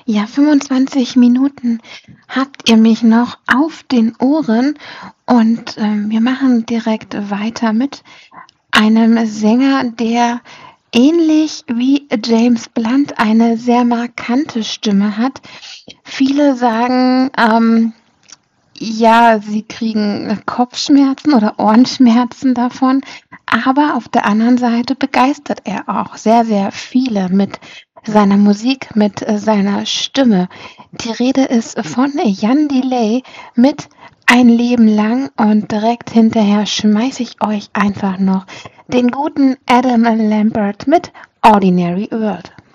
Ja, 25 Minuten habt ihr mich noch auf den Ohren und, wir machen direkt weiter mit einem Sänger, der ähnlich wie James Blunt eine sehr markante Stimme hat. Viele sagen, ja, sie kriegen Kopfschmerzen oder Ohrenschmerzen davon, aber auf der anderen Seite begeistert er auch sehr, sehr viele mit seiner Musik, mit, seiner Stimme. Die Rede ist von Jan Delay mit „Ein Leben lang“ und direkt hinterher schmeiße ich euch einfach noch den guten Adam Lambert mit „Ordinary World“.